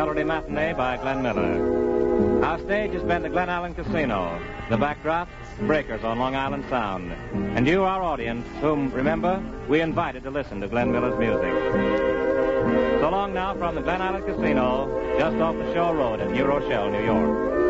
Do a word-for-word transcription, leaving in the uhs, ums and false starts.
Melody Matinee by Glenn Miller. Our stage has been the Glen Island Casino. The backdrop, breakers on Long Island Sound. And you, our audience, whom, remember, we invited to listen to Glenn Miller's music. So long now from the Glen Island Casino, just off the Shore Road in New Rochelle, New York.